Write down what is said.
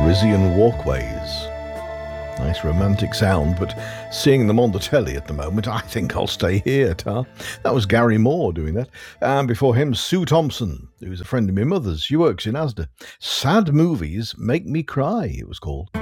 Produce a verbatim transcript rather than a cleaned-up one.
Parisian Walkways. Nice romantic sound, but seeing them on the telly at the moment, I think I'll stay here, tar. That was Gary Moore doing that. And before him, Sue Thompson, who's a friend of my mother's. She works in Asda. Sad Movies Make Me Cry, it was called.